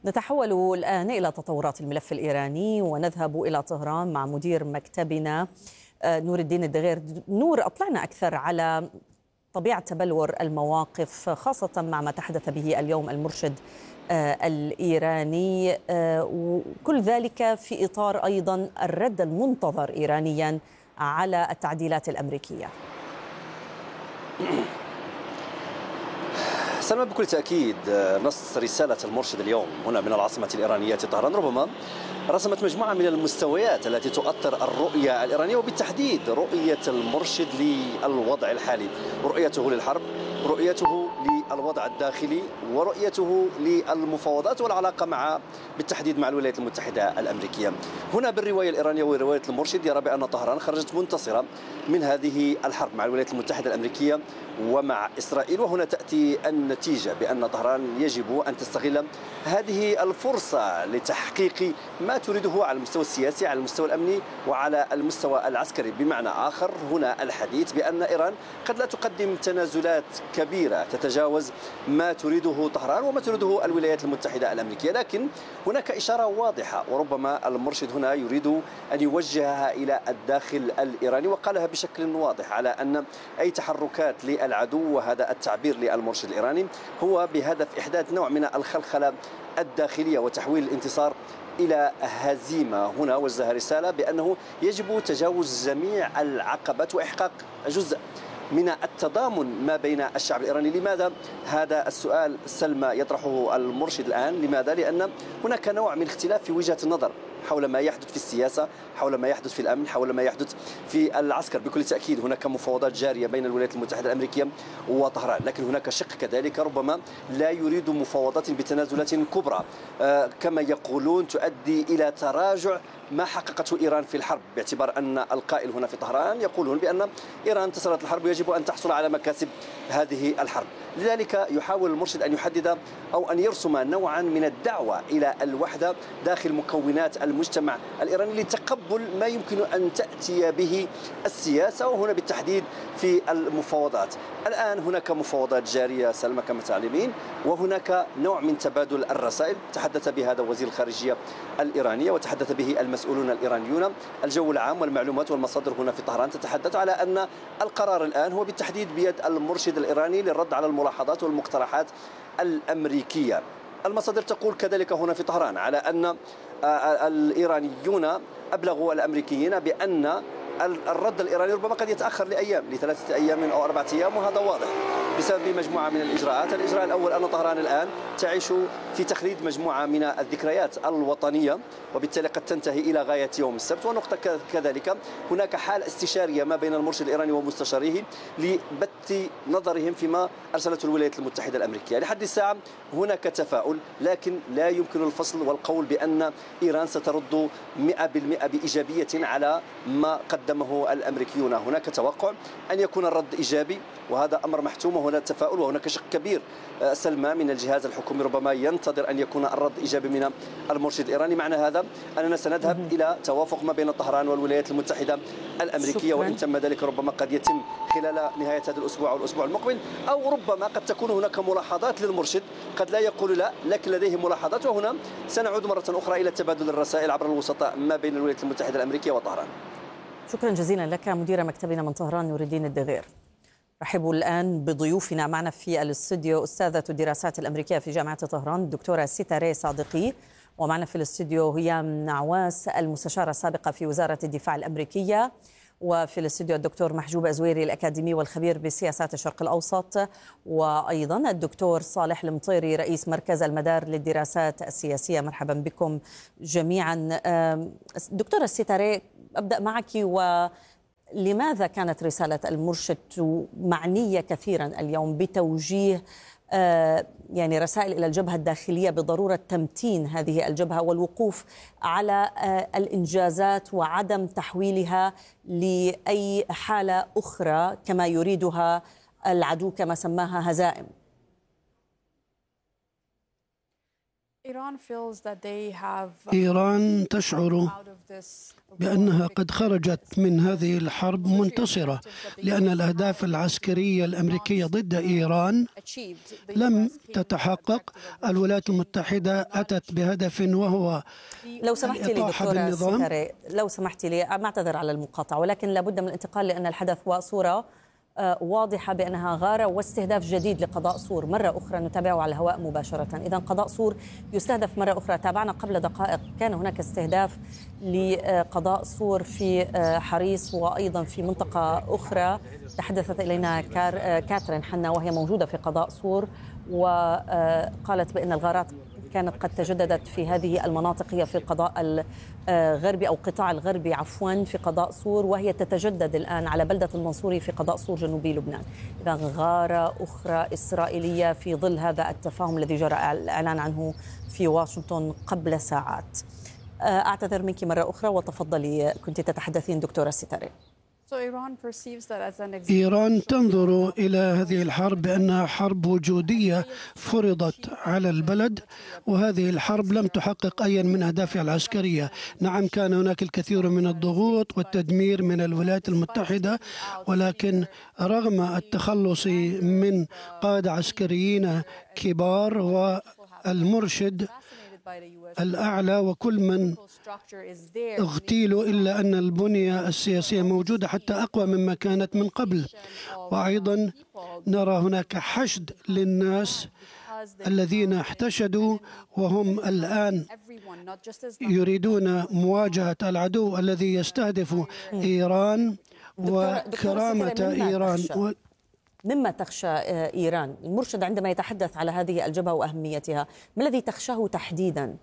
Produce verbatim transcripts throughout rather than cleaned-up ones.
نتحول الآن إلى تطورات الملف الإيراني ونذهب إلى طهران مع مدير مكتبنا نور الدين الدغير. نور، أطلعنا أكثر على طبيعة تبلور المواقف، خاصة مع ما تحدث به اليوم المرشد الإيراني، وكل ذلك في إطار أيضا الرد المنتظر إيرانيا على التعديلات الأمريكية. سلمى، بكل تأكيد نص رسالة المرشد اليوم هنا من العاصمة الإيرانية طهران ربما رسمت مجموعة من المستويات التي تؤطر الرؤية الإيرانية، وبالتحديد رؤية المرشد للوضع الحالي، رؤيته للحرب، رؤيته للوضع الداخلي، ورؤيته للمفاوضات والعلاقة مع بالتحديد مع الولايات المتحدة الأمريكية. هنا بالرواية الإيرانية ورواية المرشد يرى بأن طهران خرجت منتصرة من هذه الحرب مع الولايات المتحدة الأمريكية ومع إسرائيل، وهنا تأتي النتيجة بأن طهران يجب أن تستغل هذه الفرصة لتحقيق ما تريده على المستوى السياسي، على المستوى الأمني، وعلى المستوى العسكري. بمعنى آخر، هنا الحديث بأن إيران قد لا تقدم تنازلات كبيرة تتجاوز ما تريده طهران وما تريده الولايات المتحدة الأمريكية، لكن هناك إشارة واضحة، وربما المرشد هنا يريد أن يوجهها إلى الداخل الإيراني، وقالها بشكل واضح على أن أي تحركات للعدو، وهذا التعبير للمرشد الإيراني، هو بهدف إحداث نوع من الخلخلة الداخلية وتحويل الانتصار إلى هزيمة. هنا وجه رسالة بأنه يجب تجاوز جميع العقبات وإحقاق جزء من التضامن ما بين الشعب الإيراني. لماذا هذا السؤال سلمى يطرحه المرشد الآن؟ لماذا؟ لأن هناك نوع من اختلاف في وجهة النظر حول ما يحدث في السياسة، حول ما يحدث في الأمن، حول ما يحدث في العسكر. بكل تأكيد هناك مفاوضات جارية بين الولايات المتحدة الأمريكية وطهران، لكن هناك شق كذلك ربما لا يريد مفاوضات بتنازلات كبرى آه كما يقولون تؤدي إلى تراجع ما حققته إيران في الحرب، باعتبار أن القائل هنا في طهران يقولون بأن إيران انتصرت الحرب ويجب أن تحصل على مكاسب هذه الحرب. لذلك يحاول المرشد أن يحدد أو أن يرسم نوعا من الدعوة إلى الوحدة داخل مكونات المجتمع الإيراني لتقبل ما يمكن أن تأتي به السياسة، وهنا بالتحديد في المفاوضات. الآن هناك مفاوضات جارية سلمى كما تعلمين، وهناك نوع من تبادل الرسائل تحدث بهذا وزير الخارجية الإيرانية وتحدث به المسؤولون الإيرانيون. الجو العام والمعلومات والمصادر هنا في طهران تتحدث على أن القرار الآن هو بالتحديد بيد المرشد الإيراني للرد على الملاحظات والمقترحات الأمريكية. المصادر تقول كذلك هنا في طهران على أن الإيرانيون أبلغوا الأمريكيين بأن الرد الإيراني ربما قد يتأخر لأيام، لثلاثة أيام أو أربعة أيام، وهذا واضح بسبب مجموعة من الإجراءات. الإجراء الأول أن طهران الآن تعيش في تخليد مجموعة من الذكريات الوطنية، وبالتالي قد تنتهي إلى غاية يوم السبت. ونقطة كذلك هناك حالة استشارية ما بين المرشد الإيراني ومستشاريه لبث نظرهم فيما أرسلته الولايات المتحدة الأمريكية. لحد الساعة هناك تفاؤل، لكن لا يمكن الفصل والقول بأن إيران سترد مئة بالمئة بإيجابية على ما قدمه الأمريكيون. هناك توقع أن يكون الرد إيجابي، وهذا أمر محتوم، وهنا تفاؤل، وهناك شق كبير سلمى من الجهاز الحكومي ربما ينتظر أن يكون الرد إيجابي من المرشد الإيراني. معنى هذا أننا سنذهب مم. إلى توافق ما بين طهران والولايات المتحدة الأمريكية، شكرا. وإن تم ذلك ربما قد يتم خلال نهاية هذا الأسبوع أو الأسبوع المقبل، أو ربما قد تكون هناك ملاحظات للمرشد، قد لا يقول لا لكن لديه ملاحظات. وهنا سنعود مرة أخرى إلى تبادل الرسائل عبر الوسطاء ما بين الولايات المتحدة الأمريكية وطهران. شكرا جزيلا لك مدير مكتبنا من طهران نور الدين الدغير. رحبوا الآن بضيوفنا معنا في الاستوديو أستاذة الدراسات الأمريكية في جامعة طهران الدكتورة ستاري صادقي، ومعنا في الاستوديو هيام نعواس المستشارة السابقة في وزارة الدفاع الأمريكية، وفي الاستوديو الدكتور محجوب أزويري الأكاديمي والخبير بسياسات الشرق الأوسط، وأيضا الدكتور صالح المطيري رئيس مركز المدار للدراسات السياسية. مرحبا بكم جميعا. دكتورة ستاري، أبدأ معك. و لماذا كانت رسالة المرشد معنية كثيرا اليوم بتوجيه يعني رسائل إلى الجبهة الداخلية بضرورة تمتين هذه الجبهة والوقوف على الإنجازات وعدم تحويلها لأي حالة أخرى كما يريدها العدو كما سماها هزائم؟ إيران تشعر بأنها قد خرجت من هذه الحرب منتصرة، لأن الأهداف العسكرية الأمريكية ضد إيران لم تتحقق. الولايات المتحدة أتت بهدف وهو لو سمحتي لي دكتورة ستاري، لو سمحتي لي، أعتذر على المقاطعة، ولكن لابد من الانتقال لأن الحدث وصورة واضحة بأنها غارة واستهداف جديد لقضاء صور مرة أخرى نتابعه على الهواء مباشرة. إذن قضاء صور يستهدف مرة أخرى. تابعنا قبل دقائق كان هناك استهداف لقضاء صور في حريص وأيضا في منطقة أخرى. تحدثت إلينا كاترين حنا وهي موجودة في قضاء صور وقالت بأن الغارات كانت قد تجددت في هذه المناطق، هي في القضاء الغربي أو قطاع الغربي عفوا في قضاء صور، وهي تتجدد الآن على بلدة المنصوري في قضاء صور جنوبي لبنان. إذا غارة أخرى إسرائيلية في ظل هذا التفاهم الذي جرى الإعلان عنه في واشنطن قبل ساعات. أعتذر منك مرة أخرى وتفضلي، كنت تتحدثين دكتورة ستاري. إيران تنظر إلى هذه الحرب بأنها حرب وجودية فرضت على البلد، وهذه الحرب لم تحقق أي من أهدافها العسكرية. نعم، كان هناك الكثير من الضغوط والتدمير من الولايات المتحدة، ولكن رغم التخلص من قادة عسكريين كبار والمرشد الأعلى وكل من اغتيلوا، إلا أن البنية السياسية موجودة حتى أقوى مما كانت من قبل. وأيضا نرى هناك حشد للناس الذين احتشدوا وهم الآن يريدون مواجهة العدو الذي يستهدف إيران وكرامة إيران. مما تخشى إيران المرشد عندما يتحدث على هذه الجبهة وأهميتها، ما الذي تخشاه تحديدا؟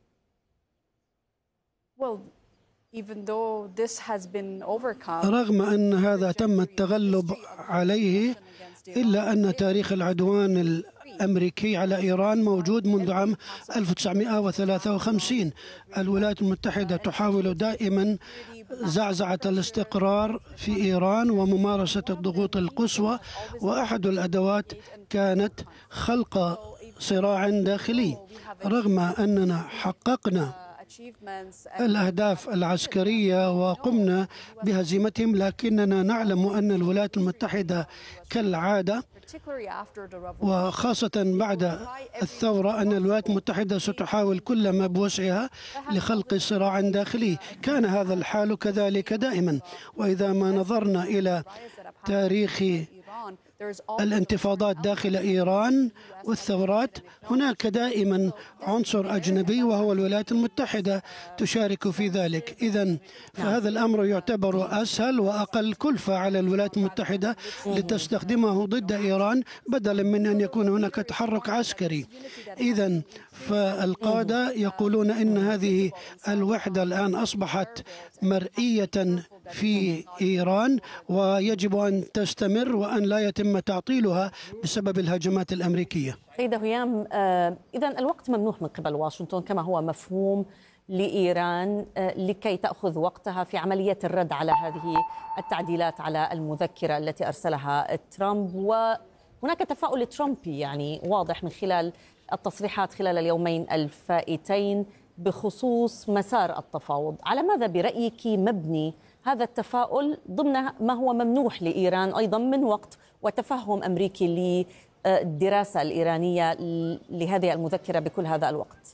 رغم أن هذا تم التغلب عليه، إلا أن تاريخ العدوان الأمريكي على إيران موجود منذ عام ألف وتسعمائة وثلاثة وخمسين. الولايات المتحدة تحاول دائما زعزعة الاستقرار في إيران وممارسة الضغوط القصوى، وأحد الأدوات كانت خلق صراع داخلي. رغم أننا حققنا الأهداف العسكرية وقمنا بهزيمتهم، لكننا نعلم أن الولايات المتحدة كالعادة وخاصة بعد الثورة أن الولايات المتحدة ستحاول كل ما بوسعها لخلق صراع داخلي. كان هذا الحال كذلك دائما. وإذا ما نظرنا إلى تاريخ الانتفاضات داخل إيران والثورات، هناك دائما عنصر أجنبي وهو الولايات المتحدة تشارك في ذلك. إذن فهذا الأمر يعتبر أسهل وأقل كلفة على الولايات المتحدة لتستخدمه ضد إيران بدلا من أن يكون هناك تحرك عسكري. إذن فالقادة يقولون إن هذه الوحدة الآن أصبحت مرئية في إيران ويجب أن تستمر وأن لا يتم تعطيلها بسبب الهجمات الأمريكية. سيدة هيام، آه إذن الوقت ممنوح من قبل واشنطن كما هو مفهوم لإيران آه لكي تأخذ وقتها في عملية الرد على هذه التعديلات على المذكرة التي أرسلها ترامب. وهناك تفاؤل ترامبي يعني واضح من خلال التصريحات خلال اليومين الفائتين بخصوص مسار التفاوض. على ماذا برأيك مبني هذا التفاؤل ضمن ما هو ممنوح لإيران أيضا من وقت وتفهم أمريكي للدراسة الإيرانية لهذه المذكرة بكل هذا الوقت؟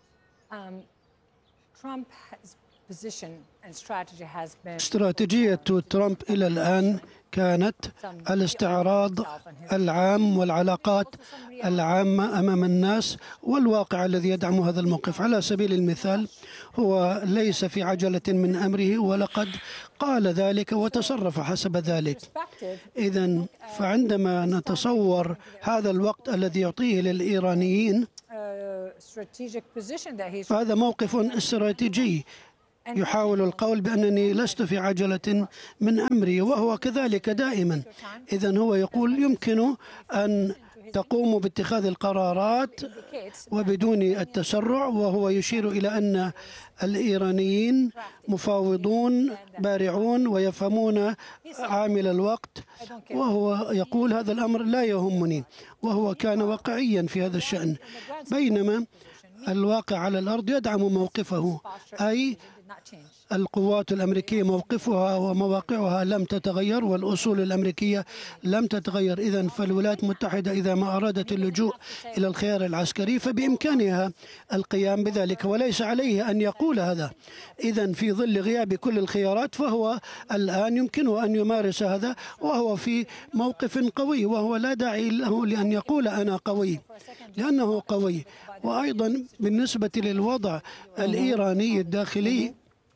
استراتيجية ترامب إلى الآن كانت الاستعراض العام والعلاقات العامة أمام الناس والواقع الذي يدعم هذا الموقف. على سبيل المثال، هو ليس في عجلة من أمره ولقد قال ذلك وتصرف حسب ذلك. إذن فعندما نتصور هذا الوقت الذي يعطيه للإيرانيين، فهذا موقف استراتيجي يحاول القول بأنني لست في عجلة من أمري، وهو كذلك دائما. إذن هو يقول يمكن أن تقوموا باتخاذ القرارات وبدون التسرع، وهو يشير إلى أن الإيرانيين مفاوضون بارعون ويفهمون عامل الوقت، وهو يقول هذا الأمر لا يهمني، وهو كان واقعيا في هذا الشأن. بينما الواقع على الأرض يدعم موقفه، أي القوات الأمريكية موقفها ومواقعها لم تتغير والأصول الأمريكية لم تتغير. إذن فالولايات المتحدة إذا ما أرادت اللجوء إلى الخيار العسكري فبإمكانها القيام بذلك، وليس عليه أن يقول هذا. إذن في ظل غياب كل الخيارات فهو الآن يمكنه أن يمارس هذا، وهو في موقف قوي، وهو لا داعي له لأن يقول أنا قوي لأنه قوي. وأيضا بالنسبة للوضع الإيراني الداخلي،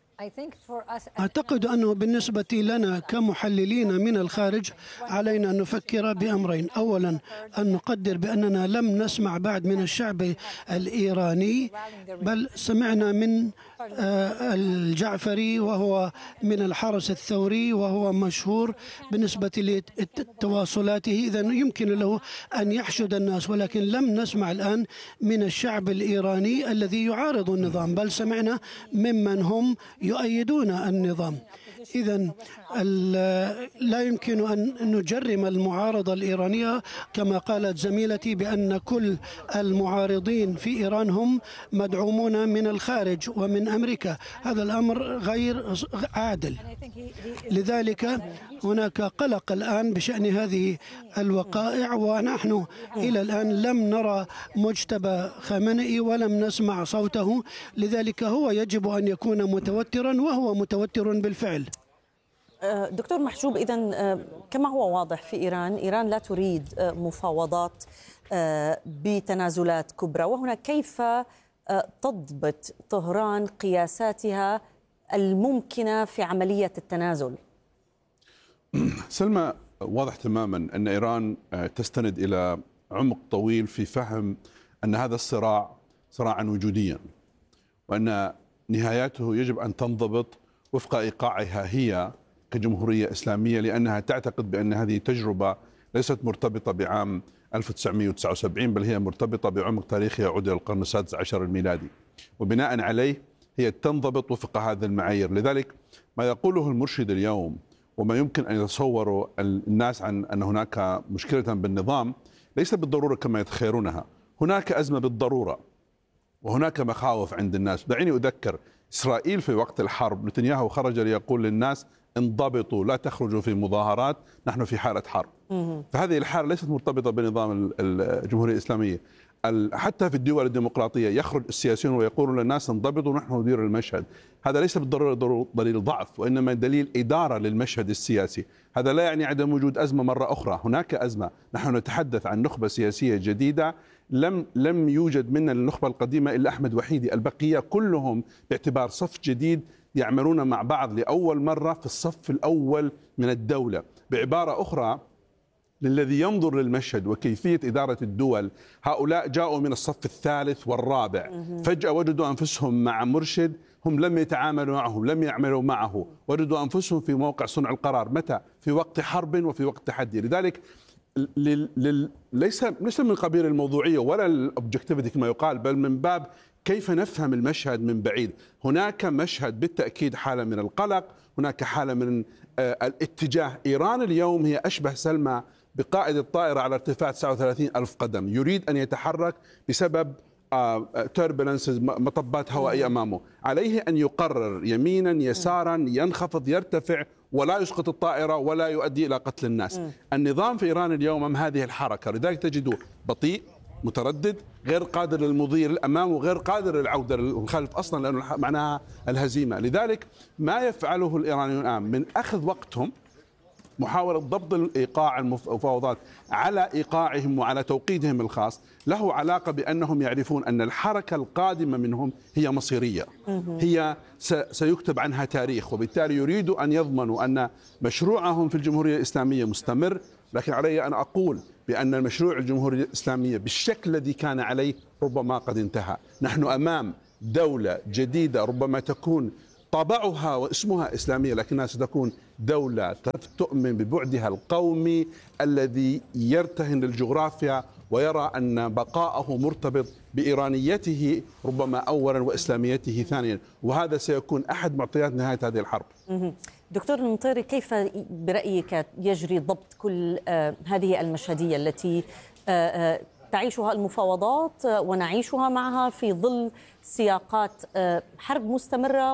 أعتقد أنه بالنسبة لنا كمحللين من الخارج علينا أن نفكر بأمرين. أولا أن نقدر بأننا لم نسمع بعد من الشعب الإيراني، بل سمعنا من الجعفري وهو من الحرس الثوري وهو مشهور بالنسبة لتواصلاته، إذا يمكن له أن يحشد الناس، ولكن لم نسمع الآن من الشعب الإيراني الذي يعارض النظام، بل سمعنا ممن هم يؤيدون النظام. إذن لا يمكن أن نجرم المعارضة الإيرانية كما قالت زميلتي بأن كل المعارضين في إيران هم مدعومون من الخارج ومن أمريكا. هذا الأمر غير عادل. لذلك هناك قلق الآن بشأن هذه الوقائع، ونحن إلى الآن لم نرى مجتبى خامنئي ولم نسمع صوته، لذلك هو يجب أن يكون متوترا، وهو متوتر بالفعل. دكتور محجوب، إذن كما هو واضح في إيران، إيران لا تريد مفاوضات بتنازلات كبرى، وهنا كيف تضبط طهران قياساتها الممكنة في عملية التنازل؟ سلمى، واضح تماما أن إيران تستند إلى عمق طويل في فهم أن هذا الصراع صراعا وجوديا، وأن نهاياته يجب أن تنضبط وفق إيقاعها هي كجمهورية إسلامية، لأنها تعتقد بأن هذه تجربة ليست مرتبطة بعام ألف وتسعمئة وتسعة وسبعين، بل هي مرتبطة بعمق تاريخي يعود إلى القرن السادس عشر الميلادي، وبناء عليه هي تنضبط وفق هذه المعايير. لذلك ما يقوله المرشد اليوم وما يمكن أن يتصوروا الناس عن أن هناك مشكلة بالنظام ليس بالضرورة كما يتخيلونها. هناك أزمة بالضرورة وهناك مخاوف عند الناس. دعيني أذكر إسرائيل في وقت الحرب نتنياهو خرج ليقول للناس انضبطوا، لا تخرجوا في مظاهرات، نحن في حالة حرب. فهذه الحالة ليست مرتبطة بنظام الجمهورية الإسلامية. حتى في الدول الديمقراطية يخرج السياسيون ويقولون للناس انضبطوا نحن ندير المشهد. هذا ليس بالضرورة دليل ضعف، وإنما دليل إدارة للمشهد السياسي. هذا لا يعني عدم وجود أزمة مرة أخرى، هناك أزمة. نحن نتحدث عن نخبة سياسية جديدة، لم لم يوجد من النخبة القديمة إلا أحمد وحيدي، البقية كلهم باعتبار صف جديد يعملون مع بعض لأول مرة في الصف الأول من الدولة. بعبارة أخرى، للذي ينظر للمشهد وكيفية إدارة الدول، هؤلاء جاءوا من الصف الثالث والرابع، فجأة وجدوا أنفسهم مع مرشد هم لم يتعاملوا معه، لم يعملوا معه، وجدوا أنفسهم في موقع صنع القرار. متى؟ في وقت حرب وفي وقت تحدي. لذلك لل... لل... ليس ليس من قبيل الموضوعية ولا الأوبجكتيفيتي كما يقال، بل من باب كيف نفهم المشهد من بعيد. هناك مشهد بالتأكيد حالة من القلق، هناك حالة من آه الاتجاه. إيران اليوم هي أشبه سلمى بقائد الطائرة على ارتفاع تسعة وثلاثين ألف قدم، يريد أن يتحرك بسبب توربulence، مطبات هوائية أمامه. عليه أن يقرر يمينا يسارا، ينخفض يرتفع، ولا يسقط الطائرة ولا يؤدي إلى قتل الناس. النظام في إيران اليوم أمام هذه الحركة، لذلك تجده بطيء، متردد، غير قادر للمضي للأمام وغير قادر للعودة للخلف أصلا، لأنه معناها الهزيمة. لذلك ما يفعله الإيرانيون الآن من أخذ وقتهم، محاولة ضبط الإيقاع المفاوضات على إيقاعهم وعلى توقيتهم الخاص، له علاقة بأنهم يعرفون أن الحركة القادمة منهم هي مصيرية، هي سيكتب عنها تاريخ، وبالتالي يريدوا أن يضمنوا أن مشروعهم في الجمهورية الإسلامية مستمر. لكن علي أن أقول بأن المشروع الجمهورية الإسلامية بالشكل الذي كان عليه ربما قد انتهى. نحن أمام دولة جديدة ربما تكون طابعها واسمها إسلامية، لكنها ستكون دولة تؤمن ببعدها القومي الذي يرتهن الجغرافيا ويرى أن بقاءه مرتبط بإيرانيته ربما أولا وإسلاميته ثانيا، وهذا سيكون أحد معطيات نهاية هذه الحرب. دكتور المطيري، كيف برأيك يجري ضبط كل هذه المشهدية التي تعيشها المفاوضات ونعيشها معها في ظل سياقات حرب مستمرة